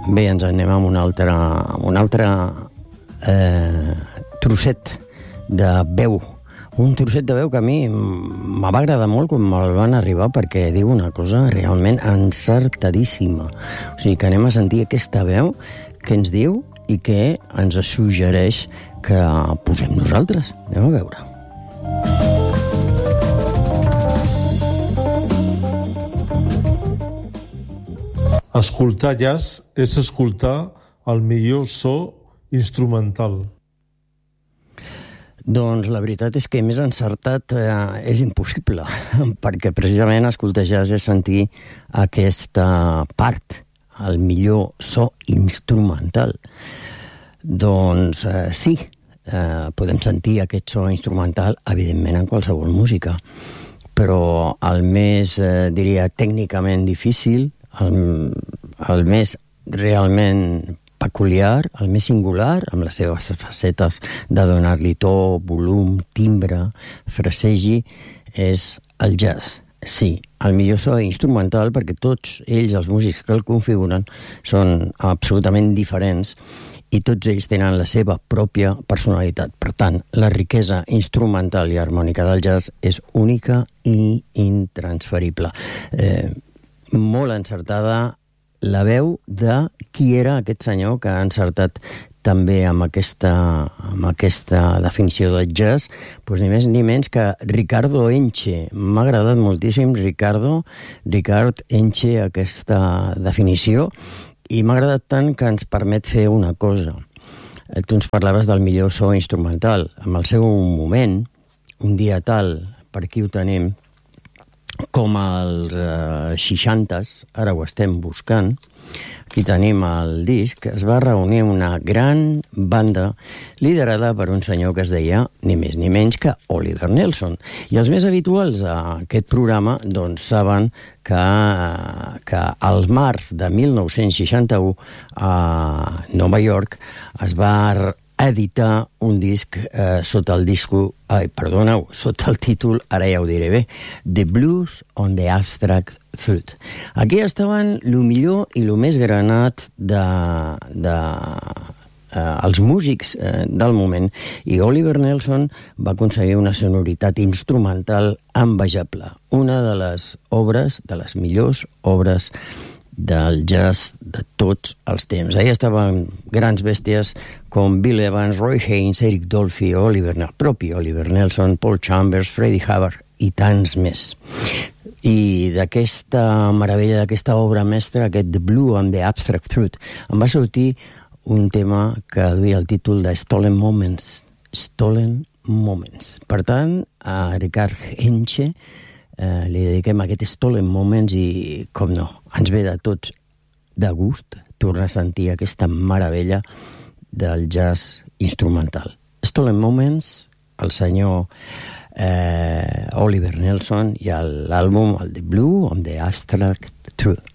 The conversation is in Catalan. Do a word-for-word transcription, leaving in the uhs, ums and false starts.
Bé, ens anem amb un altre, un altre eh, trosset de veu. Un trosset de veu que a mi me va agradar molt quan me'l van arribar, perquè diu una cosa realment encertadíssima. O sigui, que anem a sentir aquesta veu que ens diu i que ens suggereix que posem nosaltres. Anem a veure. Escoltar jazz és escoltar el millor so instrumental. Doncs la veritat és que més encertat eh, és impossible, perquè precisament escoltar jazz és sentir aquesta part, el millor so instrumental. Doncs eh, sí, eh, podem sentir aquest so instrumental, evidentment, en qualsevol música, però el més, eh, diria, tècnicament difícil, el, el més realment peculiar, el més singular, amb les seves facetes de donar-li to, volum, timbre, frasegi, és el jazz. Sí, el millor so instrumental, perquè tots ells, els músics que el configuren, són absolutament diferents i tots ells tenen la seva pròpia personalitat. Per tant, la riquesa instrumental i harmònica del jazz és única i intransferible. Eh, molt encertada la veu de qui era aquest senyor que ha encertat també amb aquesta, amb aquesta definició del jazz, doncs ni més ni menys que Ricardo Enche. M'ha agradat moltíssim, Ricardo, Ricard Enche, aquesta definició, i m'ha agradat tant que ens permet fer una cosa. Tu ens parlaves del millor so instrumental. En el seu moment, un dia tal, per aquí ho tenim, com als eh, seixantes, ara ho estem buscant, aquí tenim el disc, es va reunir una gran banda liderada per un senyor que es deia ni més ni menys que Oliver Nelson. I els més habituals a aquest programa doncs saben que, que al març de mil nou-cents seixanta-u a Nova York es va editar un disc eh, sota el disco, ai, perdoneu, sota el títol, ara ja ho diré bé, The Blues on the Abstract Truth. Aquí estaven el millor i el més granat de, de eh, els músics eh, del moment, i Oliver Nelson va aconseguir una sonoritat instrumental envejable, una de les obres, de les millors obres del jazz de tots els temps. Ahí estaven grans bèsties com Bill Evans, Roy Haynes, Eric Dolphy, Oliver, el propi Oliver Nelson, Paul Chambers, Freddie Hubbard i tants més. I d'aquesta meravella, d'aquesta obra mestra, aquest The Blue and the Abstract Truth, em va sortir un tema que duia el títol de Stolen Moments. Stolen Moments. Per tant, a Ricard Enche eh, li dediquem aquest Stolen Moments i, com no, ens ve de tots de gust tornar a sentir aquesta meravella del jazz instrumental. Stolen Moments, el senyor eh, Oliver Nelson i l'àlbum, el The Blue on the Abstract Truth.